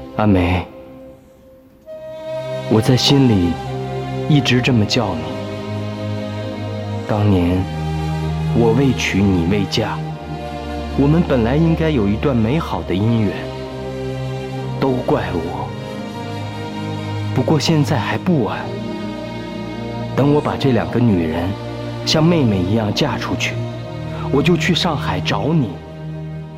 阿梅，我在心里一直这么叫你。当年我未娶你未嫁，我们本来应该有一段美好的姻缘，都怪我。不过现在还不晚，等我把这2个女人像妹妹一样嫁出去，我就去上海找你。